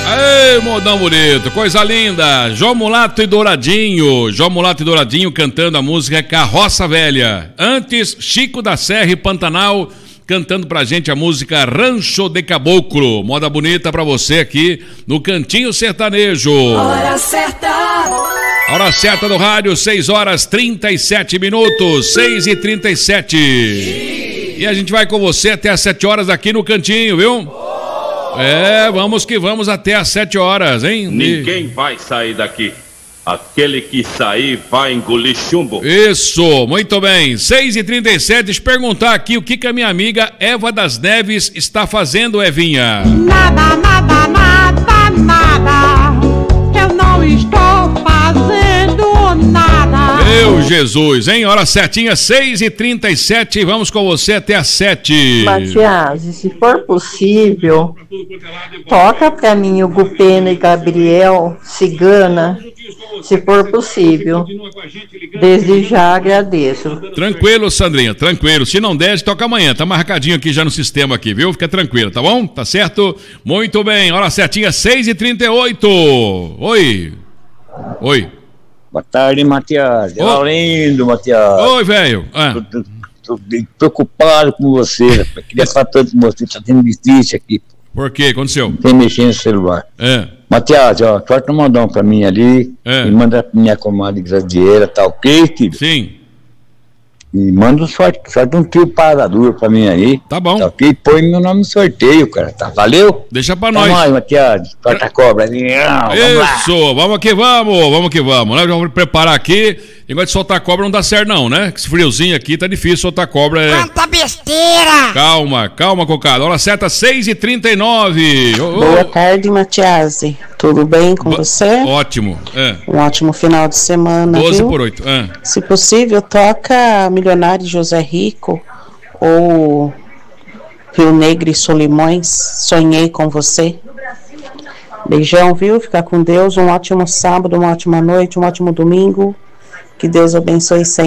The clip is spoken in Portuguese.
Ei, modão bonito, coisa linda. João Mulato e Douradinho. João Mulato e Douradinho cantando a música Carroça Velha. Antes, Chico da Serra e Pantanal cantando pra gente a música Rancho de Caboclo. Moda bonita pra você aqui no Cantinho Sertanejo. Hora certa. Hora certa do rádio, 6h37, 6h37. E a gente vai com você até às 7 horas aqui no Cantinho, viu? Vamos que vamos até às 7 horas, hein? Ninguém vai sair daqui. Aquele que sair vai engolir chumbo. Isso, muito bem. 6h37, deixa eu perguntar aqui o que a minha amiga Eva das Neves está fazendo, Evinha. Nada, nada, nada, nada. Eu não estou fazendo nada. Meu Jesus, hein? Hora certinha, 6h37, vamos com você até às 7. Matias, se for possível, toca pra mim o Gupena e Gabriel Cigana, se for possível. Desde já agradeço. Tranquilo, Sandrinha, tranquilo. Se não der, toca amanhã. Tá marcadinho aqui já no sistema aqui, viu? Fica tranquilo, tá bom? Tá certo? Muito bem, hora certinha, 6h38. Oi. Boa tarde, Matias. É Laurindo, Matias. Oi, velho. Tô preocupado com você. Queria falar tanto com você. Tá tendo visite aqui. Por quê? Aconteceu? Tem mexendo no celular. Matias, ó, corta um modão pra mim ali. E manda pra minha comadre Gradieira, tá ok, filho? Sim. E manda um sorte um trio parador pra mim aí. Tá bom. Tá ok? Põe meu nome no sorteio, cara. Tá? Valeu? Deixa pra nós. Vamos, Matias. Corta a cobra. Isso, vamos que vamos. Nós vamos preparar aqui. Negócio de soltar cobra não dá certo não, né? Esse friozinho aqui tá difícil soltar cobra. Quanta besteira! Calma, cocada. Hora certa, 6h39. Boa tarde, Matias. Tudo bem com você? Ótimo. Um ótimo final de semana, 12/8. Se possível, toca Milionário José Rico ou Rio Negro e Solimões. Sonhei com você. Beijão, viu? Fica com Deus. Um ótimo sábado, uma ótima noite, um ótimo domingo. Que Deus abençoe sempre.